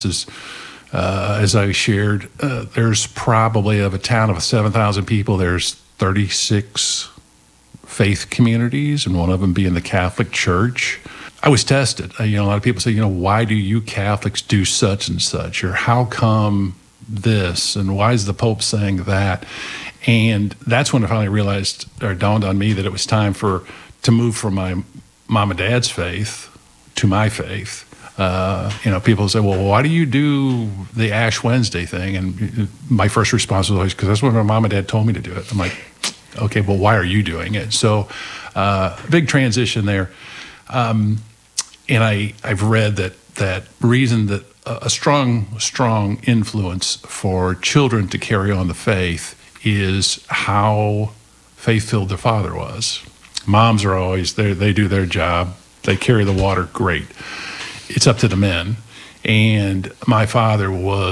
As I shared, there's probably of a town of 7,000 people, there's 36 faith communities, and one of them being the Catholic Church. I was tested. A lot of people say, why do you Catholics do such and such? Or how come this? And why is the Pope saying that? And that's when I finally realized, or dawned on me, that it was time to move from my mom and dad's faith to my faith. People say, well, why do you do the Ash Wednesday thing? And my first response was always, because that's what my mom and dad told me to do it. I'm like, okay, well, why are you doing it? So big transition there. And I've read that reason that a strong influence for children to carry on the faith is how faith-filled their father was. Moms are always there. They do their job. They carry the water. Great. It's up to the men. And my father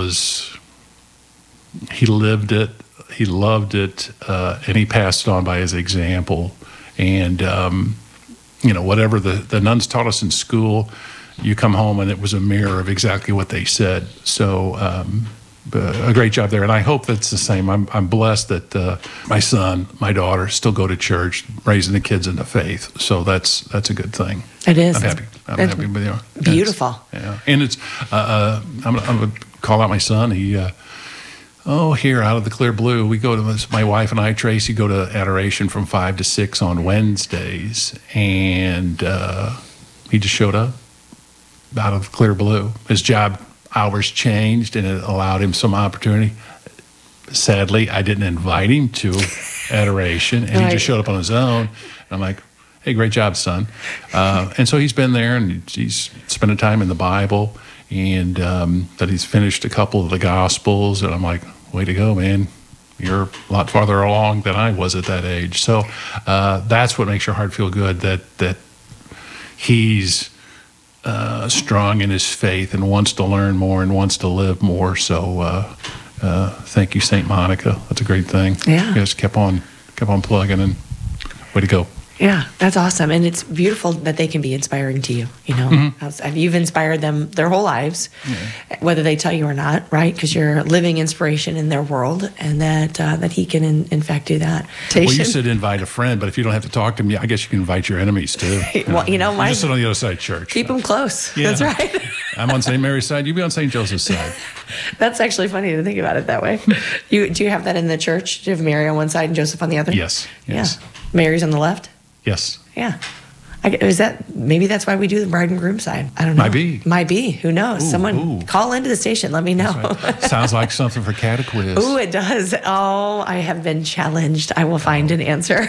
he lived it, he loved it, and he passed it on by his example. And, whatever the nuns taught us in school, you come home and it was a mirror of exactly what they said. So a great job there. And I hope that's the same. I'm blessed that my son, my daughter still go to church, raising the kids in the faith. So that's a good thing. It is. I'm happy. I'm happy with you. Beautiful. Yeah. And it's, I'm going to call out my son. He, here out of the clear blue, we go to my wife and I, Tracy, go to adoration from 5 to 6 on Wednesdays. And he just showed up out of clear blue. His job hours changed, and it allowed him some opportunity. Sadly, I didn't invite him to adoration, and he just showed up on his own. And I'm like, hey, great job, son. And so he's been there, and he's spending time in the Bible, and that he's finished a couple of the Gospels, and I'm like, way to go, man. You're a lot farther along than I was at that age. So that's what makes your heart feel good, that he's strong in his faith and wants to learn more and wants to live more. So thank you, St. Monica. That's a great thing. Yeah. You guys kept on plugging, and way to go. Yeah, that's awesome. And it's beautiful that they can be inspiring to you, Mm-hmm. You've inspired them their whole lives, whether they tell you or not, right? Because you're living inspiration in their world, and that he can, in fact, do that. Well, you said invite a friend, but if you don't have to talk to them, I guess you can invite your enemies, too. Well, you just sit on the other side of church. Keep them close. Yeah. That's right. I'm on St. Mary's side. You be on St. Joseph's side. That's actually funny to think about it that way. Do you have that in the church? Do you have Mary on one side and Joseph on the other? Yes. Yeah. Mary's on the left? Yes. Yeah. Maybe that's why we do the bride and groom side. I don't know. Might be. Who knows? Someone call into the station. Let me know. Right. Sounds like something for Cat Quiz. Ooh, it does. Oh, I have been challenged. I will find an answer.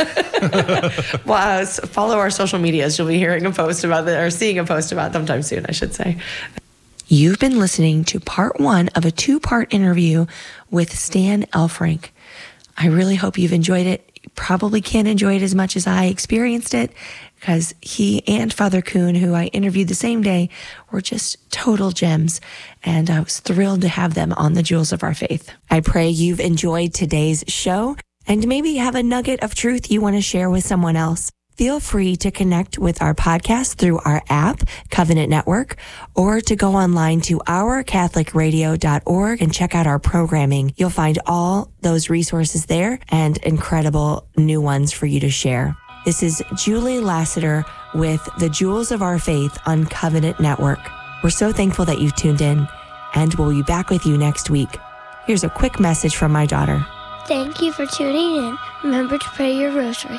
Well, follow our social medias. You'll be hearing a post about that, or seeing a post about them sometime soon, I should say. You've been listening to part 1 of a 2-part interview with Stan Elfrink. I really hope you've enjoyed it. You probably can't enjoy it as much as I experienced it, because he and Father Kuhn, who I interviewed the same day, were just total gems, and I was thrilled to have them on the Jewels of Our Faith. I pray you've enjoyed today's show, and maybe you have a nugget of truth you want to share with someone else. Feel free to connect with our podcast through our app, Covenant Network, or to go online to ourcatholicradio.org and check out our programming. You'll find all those resources there and incredible new ones for you to share. This is Julie Lassiter with the Jewels of Our Faith on Covenant Network. We're so thankful that you've tuned in, and we'll be back with you next week. Here's a quick message from my daughter. Thank you for tuning in. Remember to pray your rosary.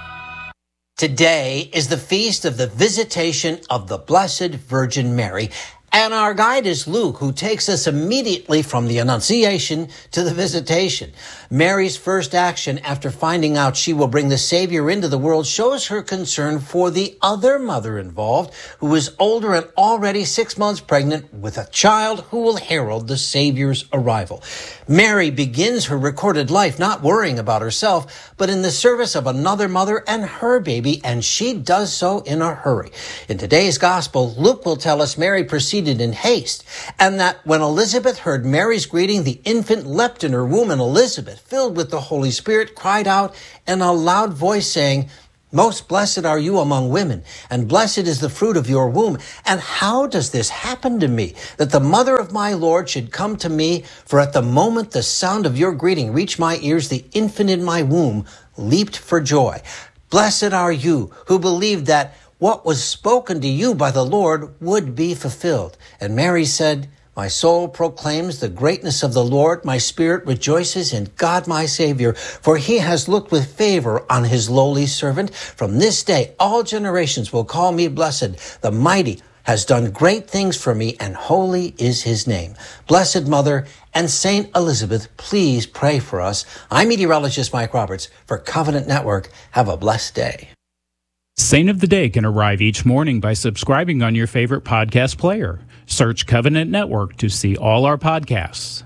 Today is the feast of the Visitation of the Blessed Virgin Mary, and our guide is Luke, who takes us immediately from the Annunciation to the Visitation. Mary's first action after finding out she will bring the Savior into the world shows her concern for the other mother involved, who is older and already 6 months pregnant with a child who will herald the Savior's arrival. Mary begins her recorded life not worrying about herself, but in the service of another mother and her baby, and she does so in a hurry. In today's Gospel, Luke will tell us Mary proceeded in haste, and that when Elizabeth heard Mary's greeting, the infant leapt in her womb, and Elizabeth, filled with the Holy Spirit, cried out in a loud voice, saying, Most blessed are you among women, and blessed is the fruit of your womb. And how does this happen to me, that the mother of my Lord should come to me? For at the moment the sound of your greeting reached my ears, the infant in my womb leaped for joy. Blessed are you who believed that what was spoken to you by the Lord would be fulfilled. And Mary said, my soul proclaims the greatness of the Lord. My spirit rejoices in God my Savior, for he has looked with favor on his lowly servant. From this day, all generations will call me blessed. The mighty has done great things for me, and holy is his name. Blessed Mother and Saint Elizabeth, please pray for us. I'm meteorologist Mike Roberts for Covenant Network. Have a blessed day. Saint of the Day can arrive each morning by subscribing on your favorite podcast player. Search Covenant Network to see all our podcasts.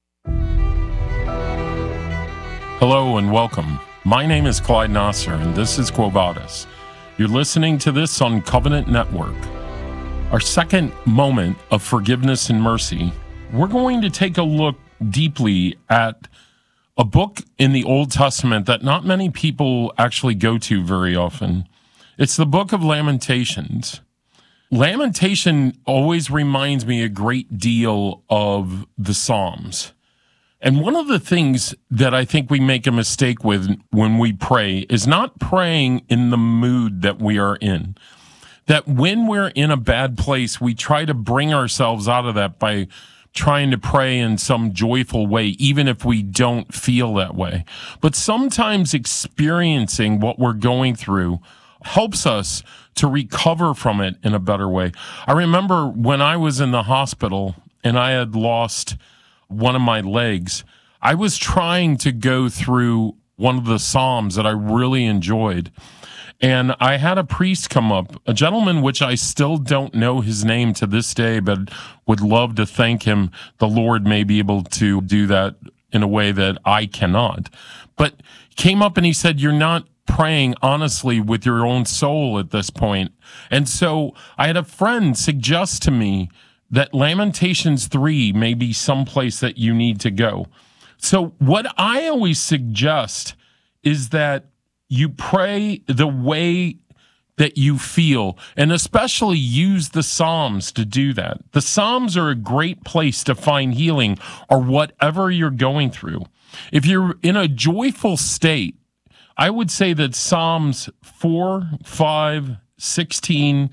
Hello and welcome. My name is Clyde Nasser, and this is Quo Vadis. You're listening to this on Covenant Network. Our second moment of forgiveness and mercy, we're going to take a look deeply at a book in the Old Testament that not many people actually go to very often. It's the book of Lamentations. Lamentation always reminds me a great deal of the Psalms. And one of the things that I think we make a mistake with when we pray is not praying in the mood that we are in. That when we're in a bad place, we try to bring ourselves out of that by trying to pray in some joyful way, even if we don't feel that way. But sometimes experiencing what we're going through helps us to recover from it in a better way. I remember when I was in the hospital and I had lost one of my legs, I was trying to go through one of the Psalms that I really enjoyed. And I had a priest come up, a gentleman which I still don't know his name to this day, but would love to thank him. The Lord may be able to do that in a way that I cannot. But he came up and he said, you're not praying honestly with your own soul at this point. And so I had a friend suggest to me that Lamentations 3 may be someplace that you need to go. So what I always suggest is that you pray the way that you feel, and especially use the Psalms to do that. The Psalms are a great place to find healing or whatever you're going through. If you're in a joyful state, I would say that Psalms 4, 5, 16,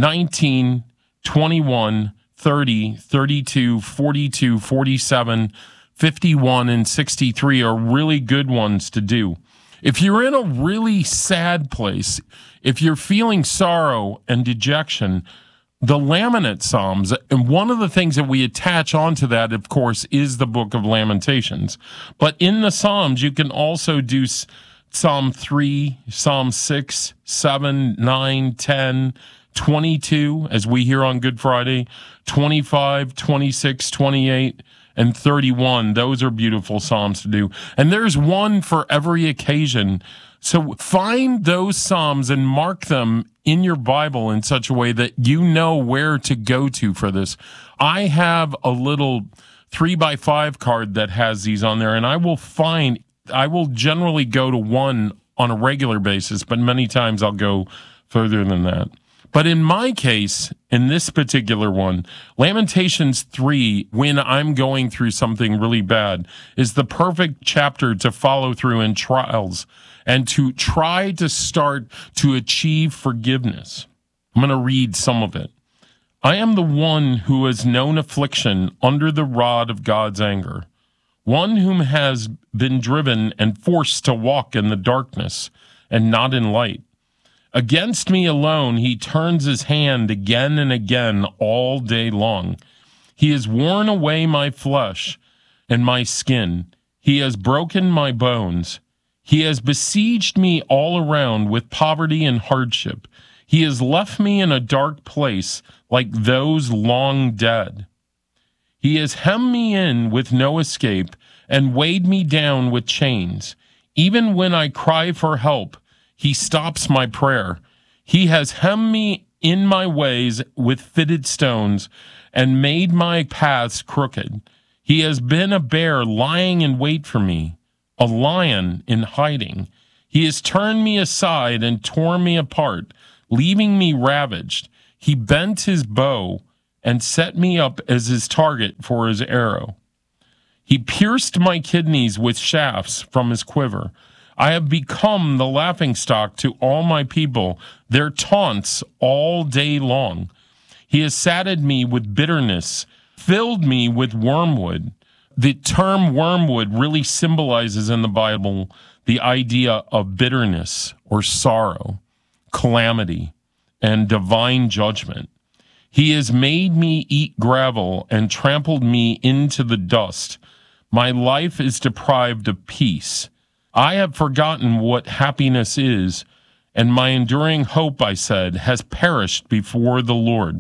19, 21, 30, 32, 42, 47, 51, and 63 are really good ones to do. If you're in a really sad place, if you're feeling sorrow and dejection, the Lamenate Psalms, and one of the things that we attach onto that, of course, is the book of Lamentations. But in the Psalms, you can also do Psalm 3, Psalm 6, 7, 9, 10, 22, as we hear on Good Friday, 25, 26, 28, and 31. Those are beautiful Psalms to do. And there's one for every occasion. So find those Psalms and mark them in your Bible in such a way that you know where to go to for this. I have a little 3x5 card that has these on there, and I will generally go to one on a regular basis, but many times I'll go further than that. But in my case, in this particular one, Lamentations 3, when I'm going through something really bad, is the perfect chapter to follow through in trials and to try to start to achieve forgiveness. I'm going to read some of it. I am the one who has known affliction under the rod of God's anger, one whom has been driven and forced to walk in the darkness and not in light. Against me alone he turns his hand again and again all day long. He has worn away my flesh and my skin. He has broken my bones. He has besieged me all around with poverty and hardship. He has left me in a dark place like those long dead. He has hemmed me in with no escape and weighed me down with chains. Even when I cry for help, he stops my prayer. He has hemmed me in my ways with fitted stones and made my paths crooked. He has been a bear lying in wait for me, a lion in hiding. He He has turned me aside and torn me apart, leaving me ravaged. He bent his bow and set me up as his target for his arrow. He pierced my kidneys with shafts from his quiver. I have become the laughingstock to all my people, their taunts all day long. He has sated me with bitterness, filled me with wormwood. The term wormwood really symbolizes in the Bible the idea of bitterness or sorrow, calamity, and divine judgment. He has made me eat gravel and trampled me into the dust. My life is deprived of peace. I have forgotten what happiness is, and my enduring hope, I said, has perished before the Lord.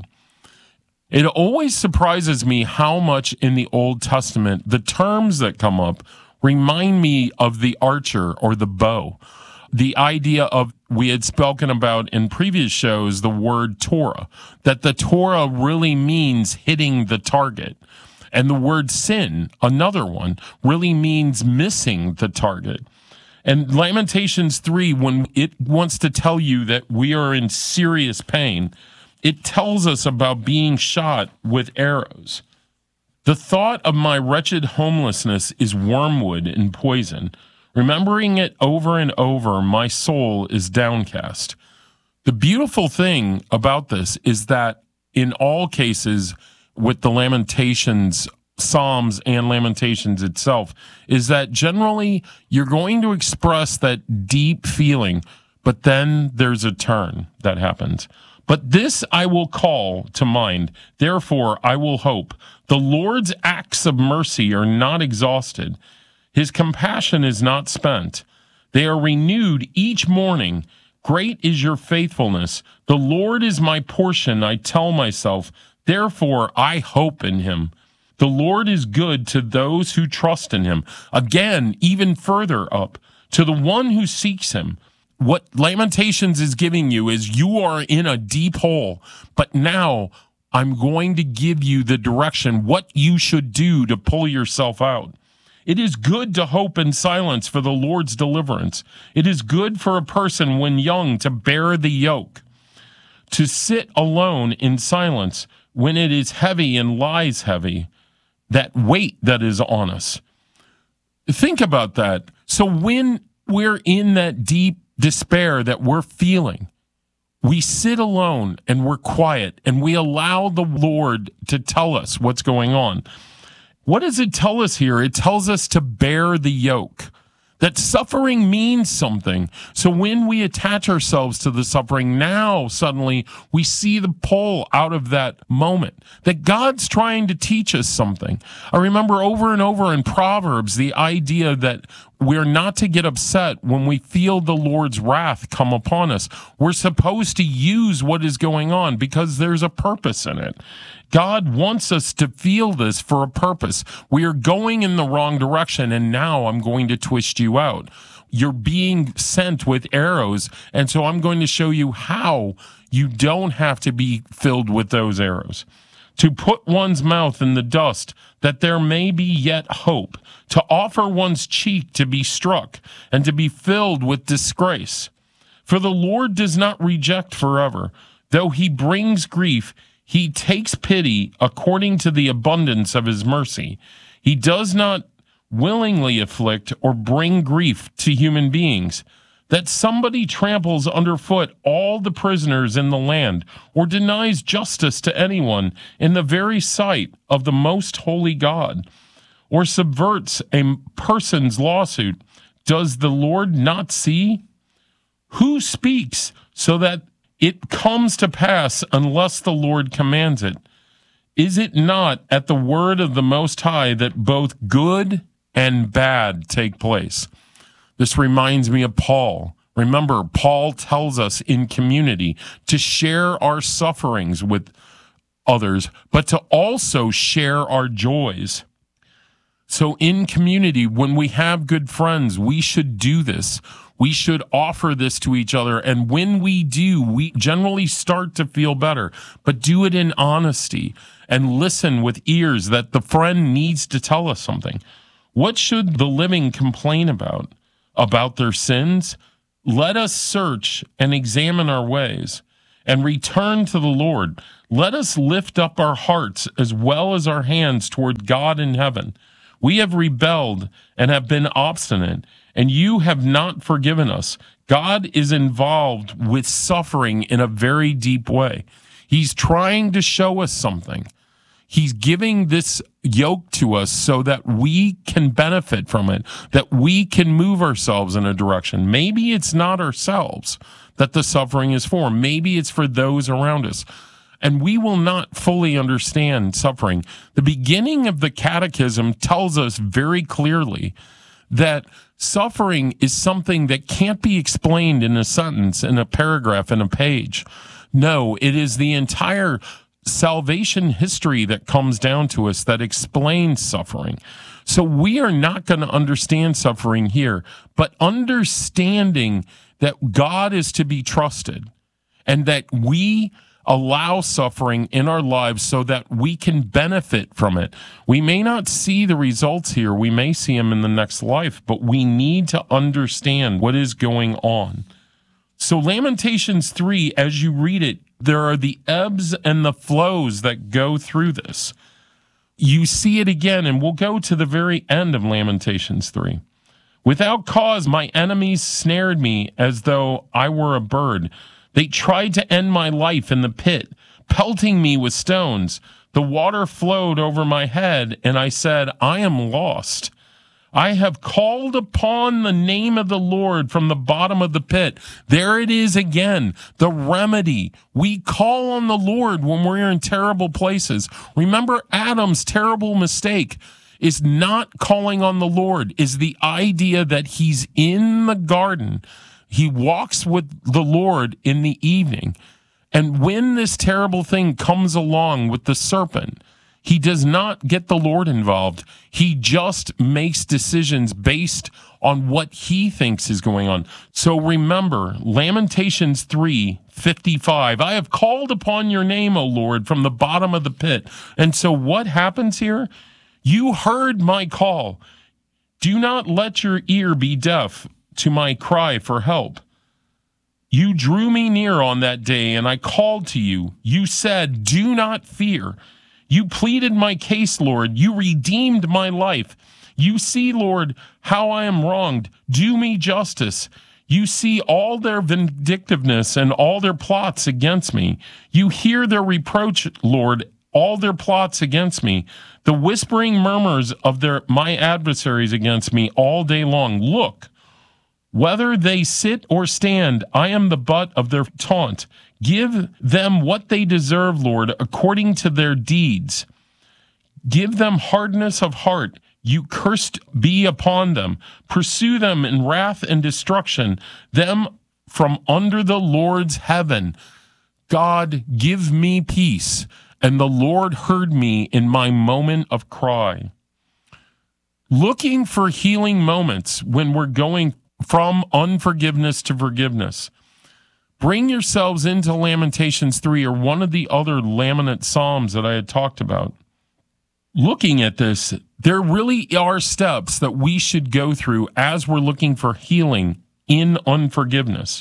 It always surprises me how much in the Old Testament the terms that come up remind me of the archer or the bow. The idea of, we had spoken about in previous shows, the word Torah, that the Torah really means hitting the target. And the word sin, another one, really means missing the target. And Lamentations 3, when it wants to tell you that we are in serious pain, it tells us about being shot with arrows. The thought of my wretched homelessness is wormwood and poison. Remembering it over and over, my soul is downcast. The beautiful thing about this is that in all cases, with the Lamentations, Psalms and Lamentations itself, is that generally you're going to express that deep feeling, but then there's a turn that happens. But this I will call to mind, therefore I will hope. The Lord's acts of mercy are not exhausted. His compassion is not spent. They are renewed each morning. Great is your faithfulness. The Lord is my portion, I tell myself. Therefore, I hope in him. The Lord is good to those who trust in him. Again, even further up, to the one who seeks him. What Lamentations is giving you is you are in a deep hole, but now I'm going to give you the direction, what you should do to pull yourself out. It is good to hope in silence for the Lord's deliverance. It is good for a person when young to bear the yoke, to sit alone in silence when it is heavy and lies heavy, that weight that is on us. Think about that. So when we're in that deep despair that we're feeling, we sit alone and we're quiet and we allow the Lord to tell us what's going on. What does it tell us here? It tells us to bear the yoke, that suffering means something. So when we attach ourselves to the suffering, now suddenly we see the pull out of that moment, that God's trying to teach us something. I remember over and over in Proverbs, the idea that we're not to get upset when we feel the Lord's wrath come upon us. We're supposed to use what is going on because there's a purpose in it. God wants us to feel this for a purpose. We are going in the wrong direction, and now I'm going to twist you out. You're being sent with arrows, and so I'm going to show you how you don't have to be filled with those arrows. To put one's mouth in the dust, that there may be yet hope. To offer one's cheek to be struck, and to be filled with disgrace. For the Lord does not reject forever. Though he brings grief, he takes pity according to the abundance of his mercy. He does not willingly afflict or bring grief to human beings, that somebody tramples underfoot all the prisoners in the land, or denies justice to anyone in the very sight of the most holy God, or subverts a person's lawsuit. Does the Lord not see? Who speaks so that it comes to pass unless the Lord commands it? Is it not at the word of the Most High that both good and bad take place? This reminds me of Paul. Remember, Paul tells us in community to share our sufferings with others, but to also share our joys. So in community, when we have good friends, we should do this. We should offer this to each other. And when we do, we generally start to feel better. But do it in honesty and listen with ears that the friend needs to tell us something. What should the living complain about? About their sins? Let us search and examine our ways and return to the Lord. Let us lift up our hearts as well as our hands toward God in heaven. We have rebelled and have been obstinate, and you have not forgiven us. God is involved with suffering in a very deep way. He's trying to show us something. He's giving this yoke to us so that we can benefit from it, that we can move ourselves in a direction. Maybe it's not ourselves that the suffering is for. Maybe it's for those around us. And we will not fully understand suffering. The beginning of the Catechism tells us very clearly that suffering is something that can't be explained in a sentence, in a paragraph, in a page. No, it is the entire salvation history that comes down to us that explains suffering. So we are not going to understand suffering here, but understanding that God is to be trusted and that we allow suffering in our lives so that we can benefit from it. We may not see the results here. We may see them in the next life, but we need to understand what is going on. So Lamentations 3, as you read it, there are the ebbs and the flows that go through this. You see it again, and we'll go to the very end of Lamentations 3. Without cause, my enemies snared me as though I were a bird. They tried to end my life in the pit, pelting me with stones. The water flowed over my head, and I said, I am lost. I have called upon the name of the Lord from the bottom of the pit. There it is again, the remedy. We call on the Lord when we're in terrible places. Remember Adam's terrible mistake is not calling on the Lord, is the idea that he's in the garden. He walks with the Lord in the evening. And when this terrible thing comes along with the serpent, he does not get the Lord involved. He just makes decisions based on what he thinks is going on. So remember, Lamentations 3:55, I have called upon your name, O Lord, from the bottom of the pit. And so what happens here? You heard my call. Do not let your ear be deaf to my cry for help. You drew me near on that day, and I called to you. You said, do not fear. You pleaded my case, Lord. You redeemed my life. You see, Lord, how I am wronged. Do me justice. You see all their vindictiveness and all their plots against me. You hear their reproach, Lord, all their plots against me. The whispering murmurs of my adversaries against me all day long. Look, whether they sit or stand, I am the butt of their taunt. Give them what they deserve, Lord, according to their deeds. Give them hardness of heart. You cursed be upon them. Pursue them in wrath and destruction, them from under the Lord's heaven. God, give me peace. And the Lord heard me in my moment of cry. Looking for healing moments when we're going from unforgiveness to forgiveness. Bring yourselves into Lamentations 3 or one of the other lament psalms that I had talked about. Looking at this, there really are steps that we should go through as we're looking for healing in unforgiveness.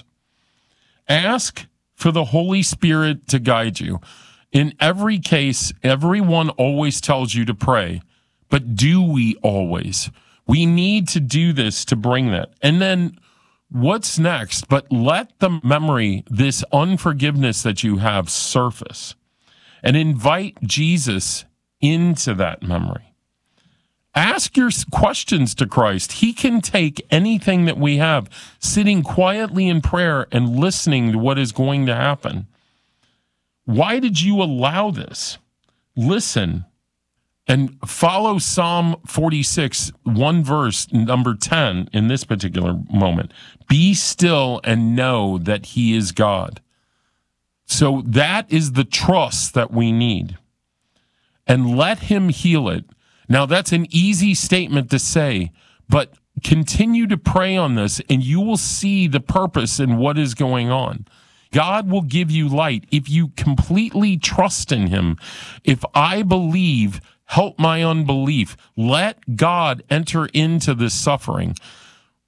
Ask for the Holy Spirit to guide you. In every case, everyone always tells you to pray, but do we always? We need to do this to bring that. And then what's next? But let the memory, this unforgiveness that you have, surface and invite Jesus into that memory. Ask your questions to Christ. He can take anything that we have, sitting quietly in prayer and listening to what is going to happen. Why did you allow this? Listen and follow Psalm 46, one verse, number 10, in this particular moment. Be still and know that he is God. So that is the trust that we need. And let him heal it. Now, that's an easy statement to say, but continue to pray on this, and you will see the purpose in what is going on. God will give you light if you completely trust in him. If I believe, help my unbelief. Let God enter into this suffering.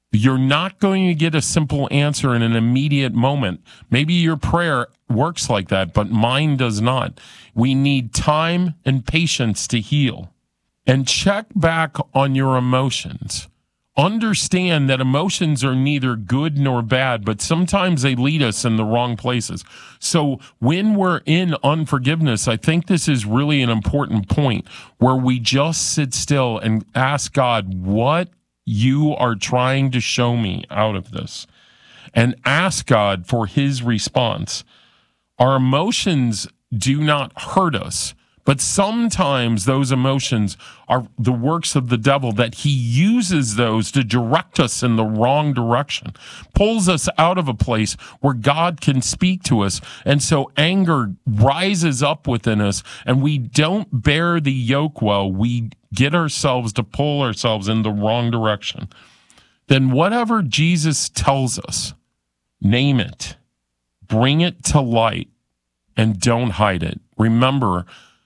You're not going to get a simple answer in an immediate moment. Maybe your prayer works like that, but mine does not. We need time and patience to heal. And check back on your emotions. Understand that emotions are neither good nor bad, but sometimes they lead us in the wrong places. So when we're in unforgiveness, I think this is really an important point where we just sit still and ask God, what you are trying to show me out of this, and ask God for his response. Our emotions do not hurt us, but sometimes those emotions are the works of the devil, that he uses those to direct us in the wrong direction, pulls us out of a place where God can speak to us. And so anger rises up within us, and we don't bear the yoke well. We get ourselves to pull ourselves in the wrong direction. Then whatever Jesus tells us, name it, bring it to light, and don't hide it. Remember,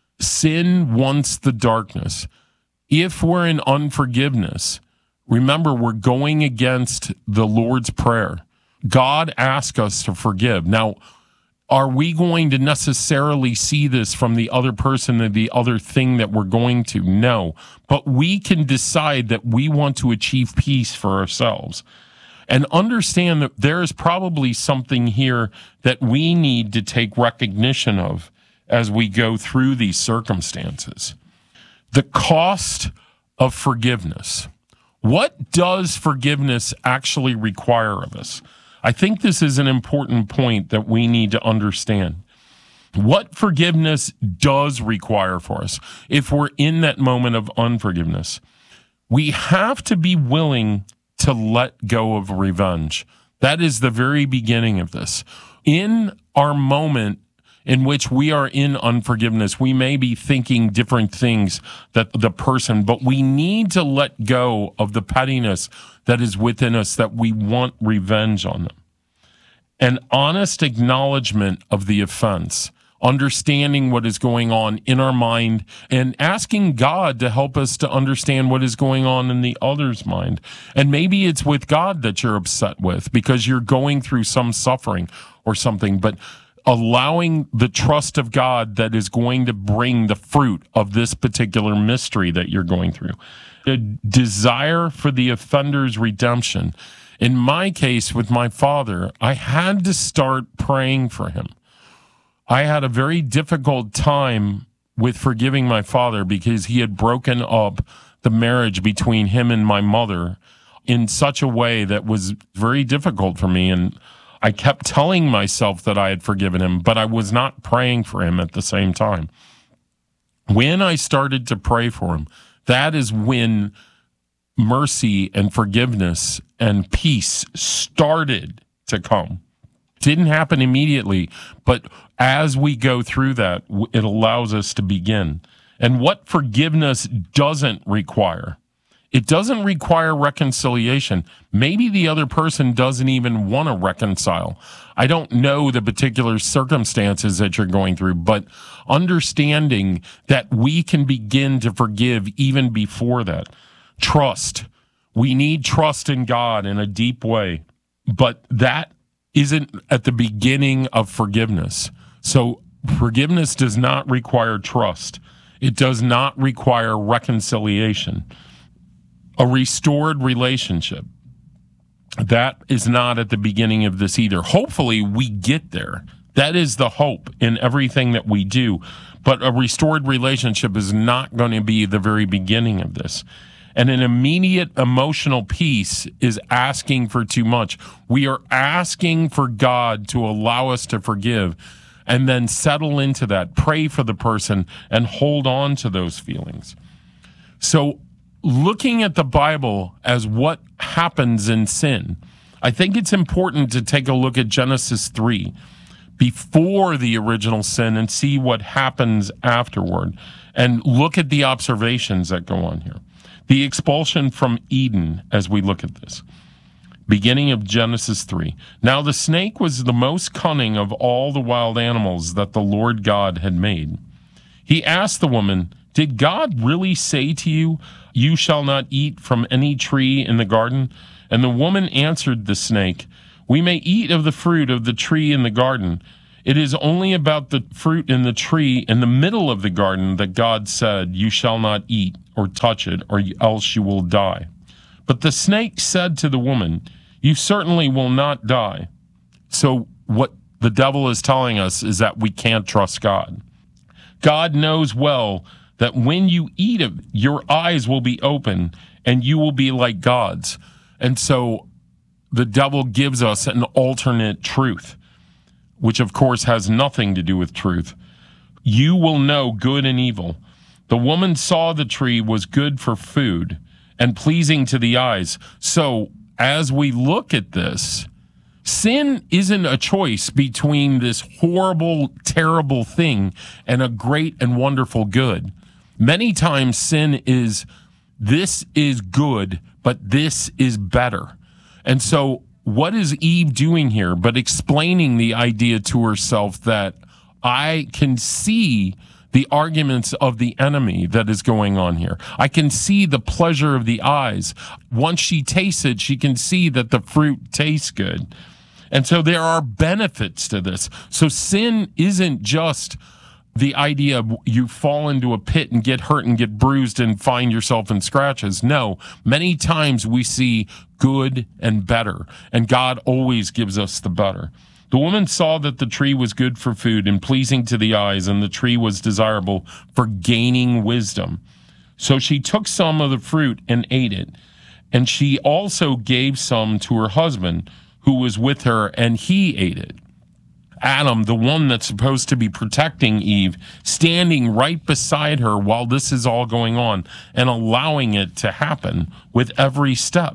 sin wants the darkness. If we're in unforgiveness, remember, we're going against the Lord's Prayer. God asks us to forgive. Now, are we going to necessarily see this from the other person or the other thing that we're going to? No. But we can decide that we want to achieve peace for ourselves. And understand that there is probably something here that we need to take recognition of as we go through these circumstances. The cost of forgiveness. What does forgiveness actually require of us? I think this is an important point that we need to understand. What forgiveness does require for us if we're in that moment of unforgiveness. We have to be willing to let go of revenge. That is the very beginning of this. In our moment in which we are in unforgiveness, we may be thinking different things that the person, but we need to let go of the pettiness that is within us, that we want revenge on them. An honest acknowledgement of the offense, understanding what is going on in our mind, and asking God to help us to understand what is going on in the other's mind. And maybe it's with God that you're upset with because you're going through some suffering or something, but allowing the trust of God that is going to bring the fruit of this particular mystery that you're going through. A desire for the offender's redemption. In my case, with my father, I had to start praying for him. I had a very difficult time with forgiving my father because he had broken up the marriage between him and my mother in such a way that was very difficult for me. And I kept telling myself that I had forgiven him, but I was not praying for him at the same time. When I started to pray for him, that is when mercy and forgiveness and peace started to come. Didn't happen immediately, but as we go through that, it allows us to begin. And what forgiveness doesn't require? It doesn't require reconciliation. Maybe the other person doesn't even want to reconcile. I don't know the particular circumstances that you're going through, but understanding that we can begin to forgive even before that. Trust. We need trust in God in a deep way, but that isn't at the beginning of forgiveness. So forgiveness does not require trust. It does not require reconciliation. A restored relationship, that is not at the beginning of this either. Hopefully we get there. That is the hope in everything that we do. But a restored relationship is not going to be the very beginning of this. And an immediate emotional peace is asking for too much. We are asking for God to allow us to forgive and then settle into that, pray for the person, and hold on to those feelings. So looking at the Bible as what happens in sin, I think it's important to take a look at Genesis 3 before the original sin and see what happens afterward, and look at the observations that go on here. The expulsion from Eden as we look at this. Beginning of Genesis 3. Now the snake was the most cunning of all the wild animals that the Lord God had made. He asked the woman, Did God really say to you, you shall not eat from any tree in the garden? And the woman answered the snake, we may eat of the fruit of the tree in the garden. It is only about the fruit in the tree in the middle of the garden that God said, you shall not eat or touch it, or else you will die. But the snake said to the woman, you certainly will not die. So what the devil is telling us is that we can't trust God. God knows well that when you eat it, your eyes will be open and you will be like gods. And so the devil gives us an alternate truth, which of course has nothing to do with truth. You will know good and evil. The woman saw the tree was good for food and pleasing to the eyes. So as we look at this, sin isn't a choice between this horrible, terrible thing and a great and wonderful good. Many times sin is, this is good, but this is better. And so what is Eve doing here but explaining the idea to herself that I can see the arguments of the enemy that is going on here. I can see the pleasure of the eyes. Once she tastes it, she can see that the fruit tastes good. And so there are benefits to this. So sin isn't just the idea of you fall into a pit and get hurt and get bruised and find yourself in scratches. No, many times we see good and better, and God always gives us the better. The woman saw that the tree was good for food and pleasing to the eyes, and the tree was desirable for gaining wisdom. So she took some of the fruit and ate it, and she also gave some to her husband who was with her, and he ate it. Adam, the one that's supposed to be protecting Eve, standing right beside her while this is all going on and allowing it to happen with every step.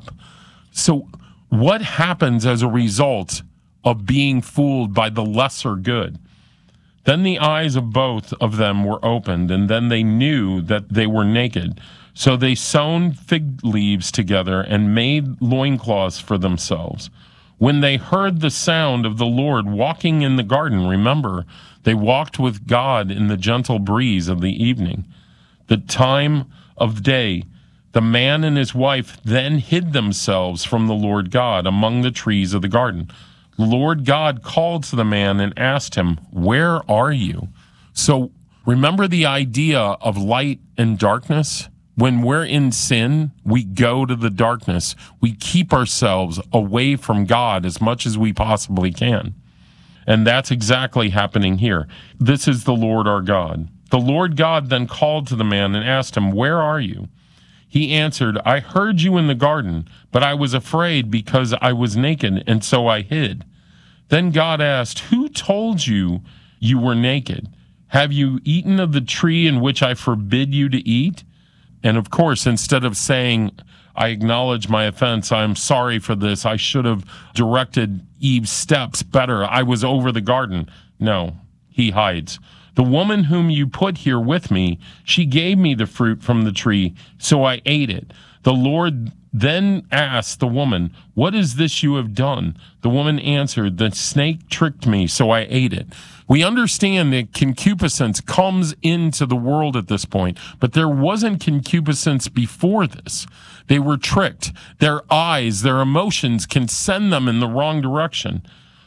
So what happens as a result of being fooled by the lesser good? Then the eyes of both of them were opened, and then they knew that they were naked. So they sewn fig leaves together and made loincloths for themselves. When they heard the sound of the Lord walking in the garden, remember, they walked with God in the gentle breeze of the evening, the time of day, the man and his wife then hid themselves from the Lord God among the trees of the garden. The Lord God called to the man and asked him, where are you? So remember the idea of light and darkness? When we're in sin, we go to the darkness. We keep ourselves away from God as much as we possibly can. And that's exactly happening here. This is the Lord our God. The Lord God then called to the man and asked him, where are you? He answered, I heard you in the garden, but I was afraid because I was naked, and so I hid. Then God asked, who told you you were naked? Have you eaten of the tree in which I forbid you to eat? And of course, instead of saying, I acknowledge my offense, I'm sorry for this, I should have directed Eve's steps better, I was over the garden. No, he hides. The woman whom you put here with me, she gave me the fruit from the tree, so I ate it. The Lord then asked the woman, what is this you have done? The woman answered, the snake tricked me, so I ate it. We understand that concupiscence comes into the world at this point, but there wasn't concupiscence before this. They were tricked. Their eyes, their emotions can send them in the wrong direction.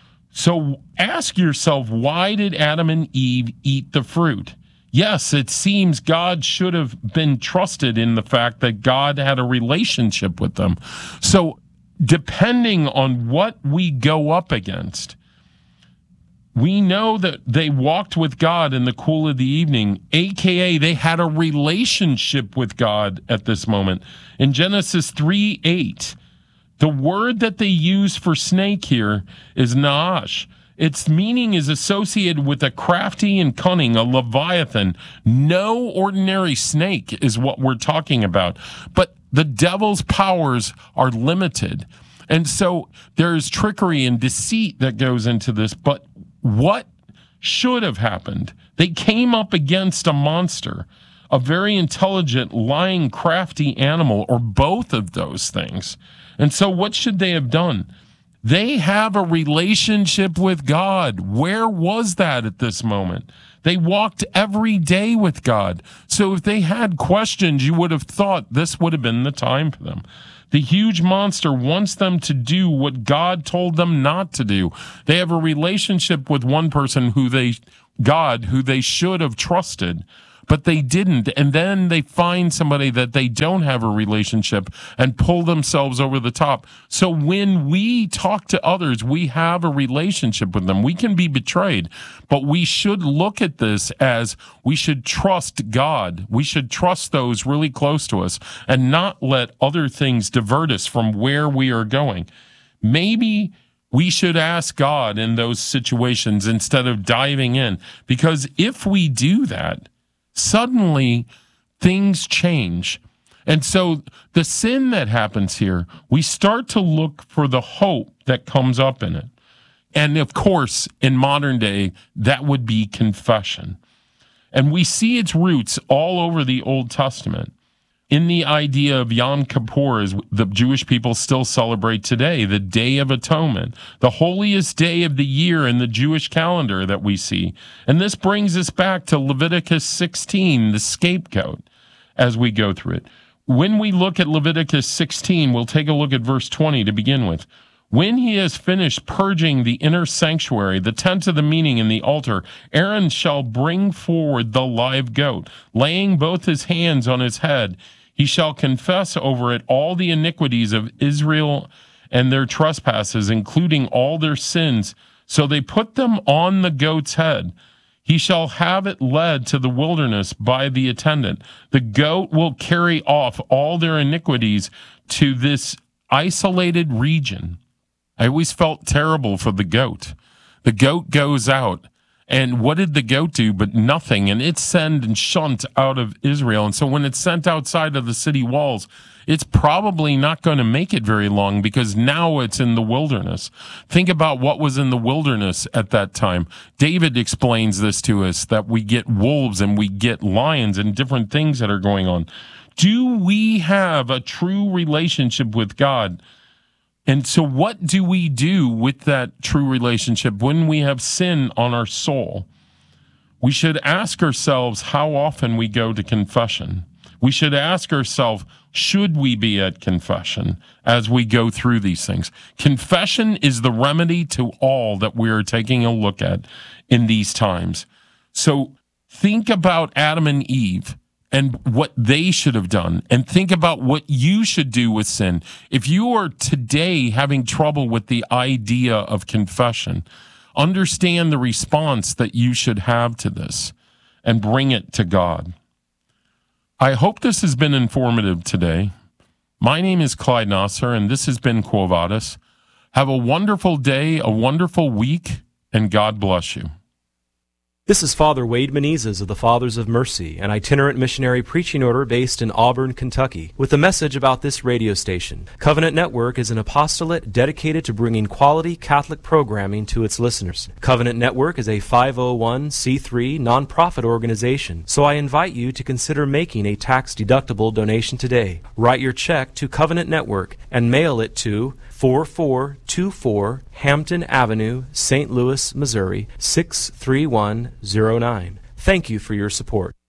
So ask yourself, why did Adam and Eve eat the fruit? Yes, it seems God should have been trusted in the fact that God had a relationship with them. So depending on what we go up against, we know that they walked with God in the cool of the evening, aka they had a relationship with God at this moment. In Genesis 3:8, the word that they use for snake here is naash. Its meaning is associated with a crafty and cunning, a leviathan. No ordinary snake is what we're talking about. But the devil's powers are limited. And so there's trickery and deceit that goes into this. But what should have happened? They came up against a monster, a very intelligent, lying, crafty animal, or both of those things. And so what should they have done? They have a relationship with God. Where was that at this moment? They walked every day with God. So if they had questions, you would have thought this would have been the time for them. The huge monster wants them to do what God told them not to do. They have a relationship with one person God, who they should have trusted, but they didn't. And then they find somebody that they don't have a relationship and pull themselves over the top. So when we talk to others, we have a relationship with them. We can be betrayed, but we should look at this as we should trust God. We should trust those really close to us and not let other things divert us from where we are going. Maybe we should ask God in those situations instead of diving in, because if we do that, suddenly things change. And so the sin that happens here, we start to look for the hope that comes up in it. And of course, in modern day, that would be confession. And we see its roots all over the Old Testament in the idea of Yom Kippur, as the Jewish people still celebrate today, the Day of Atonement, the holiest day of the year in the Jewish calendar that we see. And this brings us back to Leviticus 16, the scapegoat, as we go through it. When we look at Leviticus 16, we'll take a look at verse 20 to begin with. When he has finished purging the inner sanctuary, the tent of the meeting, and the altar, Aaron shall bring forward the live goat, laying both his hands on his head. He shall confess over it all the iniquities of Israel and their trespasses, including all their sins. So they put them on the goat's head. He shall have it led to the wilderness by the attendant. The goat will carry off all their iniquities to this isolated region. I always felt terrible for the goat. The goat goes out. And what did the goat do? But nothing. And it's sent and shunt out of Israel. And so when it's sent outside of the city walls, it's probably not going to make it very long, because now it's in the wilderness. Think about what was in the wilderness at that time. David explains this to us, that we get wolves and we get lions and different things that are going on. Do we have a true relationship with God? And so what do we do with that true relationship when we have sin on our soul? We should ask ourselves how often we go to confession. We should ask ourselves, should we be at confession as we go through these things? Confession is the remedy to all that we are taking a look at in these times. So think about Adam and Eve and what they should have done, and think about what you should do with sin. If you are today having trouble with the idea of confession, understand the response that you should have to this and bring it to God. I hope this has been informative today. My name is Clyde Nasser, and this has been Quo Vadis. Have a wonderful day, a wonderful week, and God bless you. This is Father Wade Menezes of the Fathers of Mercy, an itinerant missionary preaching order based in Auburn, Kentucky, with a message about this radio station. Covenant Network is an apostolate dedicated to bringing quality Catholic programming to its listeners. Covenant Network is a 501c3 nonprofit organization, so I invite you to consider making a tax-deductible donation today. Write your check to Covenant Network and mail it to 4424 Hampton Avenue, St. Louis, Missouri, 63109. Thank you for your support.